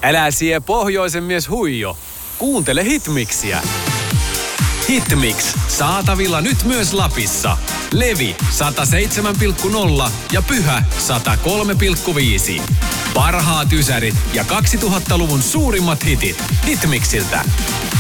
Älä sie pohjoisen mies huijo. Kuuntele Hitmixiä. Hitmix. Saatavilla nyt myös Lapissa. Levi 107,0 ja Pyhä 103,5. Parhaat ysärit ja 2000-luvun suurimmat hitit. Hitmixiltä.